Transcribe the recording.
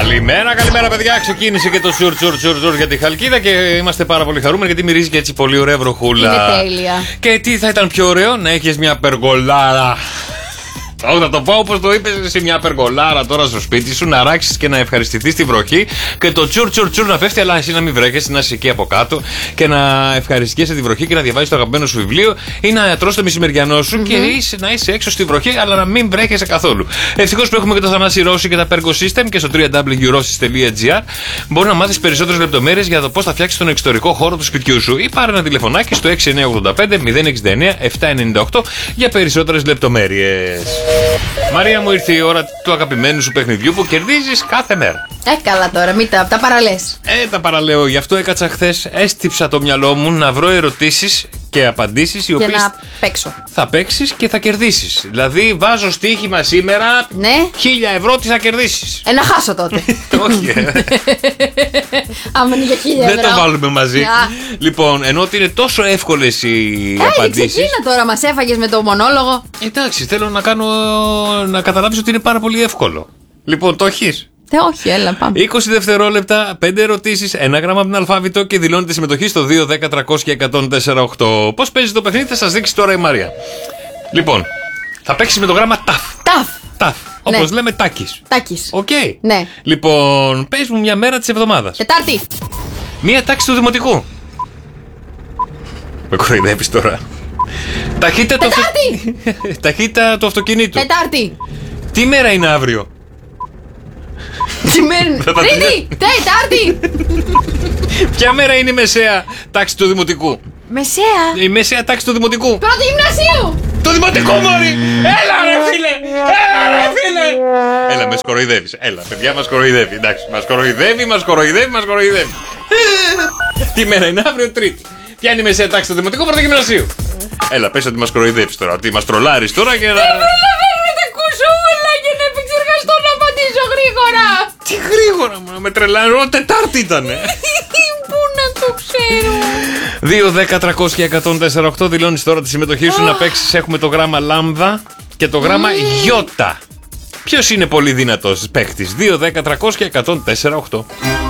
Καλημέρα, παιδιά. Ξεκίνησε και το τσουρ για τη Χαλκίδα και είμαστε πάρα πολύ χαρούμενοι γιατί μυρίζει και έτσι πολύ ωραία βροχούλα. Είναι τέλεια. Και τι θα ήταν πιο ωραίο, να έχεις μια περγολάρα. Όχι, θα το πω όπως το είπες εσύ, μια περγολάρα τώρα στο σπίτι σου, να ράξεις και να ευχαριστηθείς τη βροχή και το τσουρ να πέφτει, αλλά εσύ να μην βρέχεσαι, να είσαι εκεί από κάτω και να ευχαριστιέσαι τη βροχή και να διαβάζεις το αγαπημένο σου βιβλίο ή να τρως το μεσημεριανό σου και να είσαι έξω στη βροχή, αλλά να μην βρέχεσαι καθόλου. Ευτυχώς που έχουμε και το Θανάση Ρώση και τα Pergo System και στο www.rossis.gr μπορεί να μάθεις περισσότερες λεπτομέρειες για το πώς θα φτιάξεις τον εξωτερικό χώρο του σπιτιού σου ή πάρε ένα τηλεφωνάκι στο 6985 069 798 για περισσότερες λεπτομέρειες. Μαρία μου, ήρθε η ώρα του αγαπημένου σου παιχνιδιού που κερδίζεις κάθε μέρα. Καλά τώρα, μην τα παραλες. Τα παραλέω. Γι' αυτό έκατσα χθες, έστυψα το μυαλό μου να βρω ερωτήσεις και απαντήσεις οι οποίες να παίξω. Θα παίξεις και θα κερδίσεις. Δηλαδή βάζω στοίχημα σήμερα, ναι. 1.000 ευρώ τι θα κερδίσεις. Να χάσω τότε. Όχι. Άμα είναι για 1.000 ευρώ. Δεν το βάλουμε μαζί. Λοιπόν, ενώ ότι είναι τόσο εύκολες οι απαντήσεις. Ξεκίνα τώρα, μας έφαγες με το μονόλογο. Εντάξει, θέλω να καταλάβεις ότι είναι πάρα πολύ εύκολο. Λοιπόν, το έχεις. Όχι, έλα, πάμε. 20 δευτερόλεπτα, 5 ερωτήσεις, 1 γράμμα από την αλφάβητο και δηλώνετε συμμετοχή στο 2-10-300-1048. Πώς παίζει το παιχνίδι, θα σας δείξει τώρα η Μαρία. Λοιπόν, θα παίξεις με το γράμμα ταφ. Ταφ. Όπως λέμε, τάκης. Οκ. Ναι. Λοιπόν, πες μου μια μέρα της εβδομάδας. Τετάρτη. Μία τάξη του δημοτικού. Με κοροϊδεύεις τώρα. Ταχύτητα του αυτοκινήτου. Τετάρτη. Τι μέρα είναι αύριο? Τρίτη! Τετάρτη! Ποια μέρα είναι η μεσαία τάξη του δημοτικού? Μεσαία? Η μεσαία τάξη του δημοτικού. Πρώτο γυμνασίου! Το δημοτικό, μωρή! Έλα ρε φίλε! Έλα, με σκοροϊδεύεις. Έλα, παιδιά, μας κοροϊδεύει. Εντάξει, μας κοροϊδεύει. Τι μέρα είναι αύριο? Τρίτη. Ποια είναι η μεσαία τάξη του δημοτικού? Πρώτο γυμνασίου. Έλα, πες ότι μας κοροϊδεύεις τώρα, ότι μας τρολάρεις τώρα και να... Για να επεξεργαστώ να απαντήσω γρήγορα. Τι γρήγορα, με τρελάνε. Τετάρτη ήτανε. Πού να το ξέρω. 2-10-300-1048 δηλώνεις τώρα τη συμμετοχή σου να παίξεις. Έχουμε το γράμμα λάμδα και το γράμμα γιώτα. Ποιος είναι πολύ δυνατός παίχτης? 2-10-300-1048.